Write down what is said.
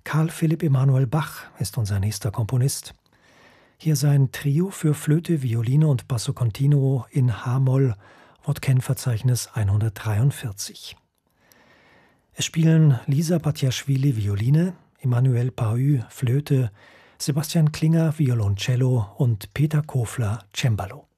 Carl Philipp Emanuel Bach ist unser nächster Komponist. Hier sein Trio für Flöte, Violine und Basso Continuo in h-Moll, Wort-Ken-Verzeichnis 143. Es spielen Lisa Batjaschwili Violine, Emmanuel Pahü Flöte, Sebastian Klinger Violoncello und Peter Kofler Cembalo.